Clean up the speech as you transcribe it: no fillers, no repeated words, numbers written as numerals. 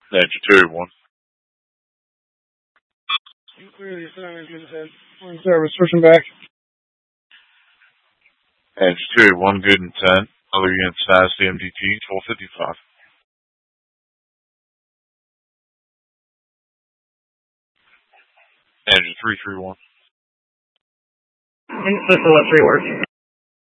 Engine 281. Clearly, service, switching back. Engine 281, good intent. Other units size CMDT 1255. Engine 331. System 3 works.